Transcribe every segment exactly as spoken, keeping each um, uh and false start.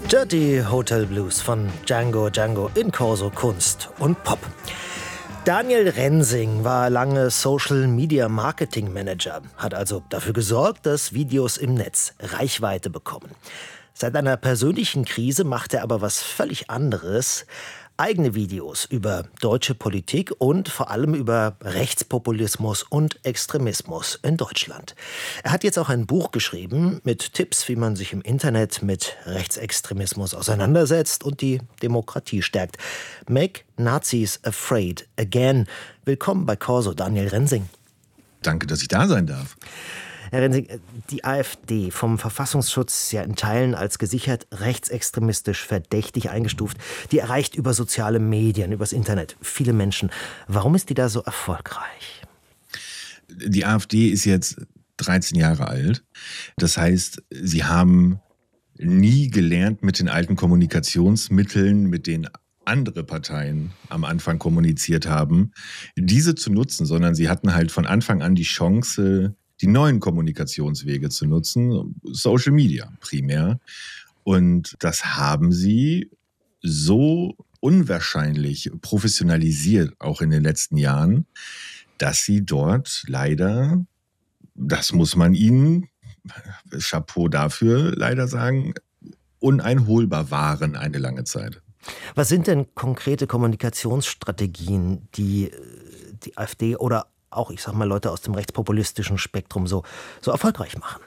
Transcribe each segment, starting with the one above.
Dirty Hotel Blues von Django Django in Corso Kunst und Pop. Daniel Rensing war lange Social Media Marketing Manager, hat also dafür gesorgt, dass Videos im Netz Reichweite bekommen. Seit einer persönlichen Krise macht er aber was völlig anderes. Eigene Videos über deutsche Politik und vor allem über Rechtspopulismus und Extremismus in Deutschland. Er hat jetzt auch ein Buch geschrieben mit Tipps, wie man sich im Internet mit Rechtsextremismus auseinandersetzt und die Demokratie stärkt. Make Nazis Afraid Again. Willkommen bei Corso, Daniel Rensing. Danke, dass ich da sein darf. Herr Rensing, die AfD, vom Verfassungsschutz ja in Teilen als gesichert rechtsextremistisch verdächtig eingestuft, die erreicht über soziale Medien, übers Internet viele Menschen. Warum ist die da so erfolgreich? Die AfD ist jetzt dreizehn Jahre alt. Das heißt, sie haben nie gelernt, mit den alten Kommunikationsmitteln, mit denen andere Parteien am Anfang kommuniziert haben, diese zu nutzen, sondern sie hatten halt von Anfang an die Chance, die neuen Kommunikationswege zu nutzen, Social Media primär. Und das haben sie so unwahrscheinlich professionalisiert, auch in den letzten Jahren, dass sie dort leider, das muss man ihnen, Chapeau dafür leider sagen, uneinholbar waren eine lange Zeit. Was sind denn konkrete Kommunikationsstrategien, die die AfD oder auch, ich sag mal, Leute aus dem rechtspopulistischen Spektrum so, so erfolgreich machen?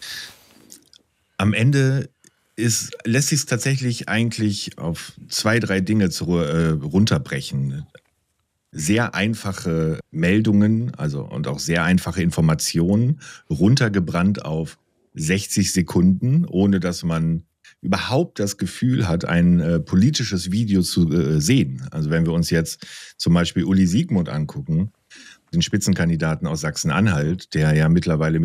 Am Ende ist, lässt sich es tatsächlich eigentlich auf zwei, drei Dinge zu, äh, runterbrechen. Sehr einfache Meldungen, also und auch sehr einfache Informationen, runtergebrannt auf sechzig Sekunden, ohne dass man überhaupt das Gefühl hat, ein äh, politisches Video zu äh, sehen. Also wenn wir uns jetzt zum Beispiel Uli Siegmund angucken, den Spitzenkandidaten aus Sachsen-Anhalt, der ja mittlerweile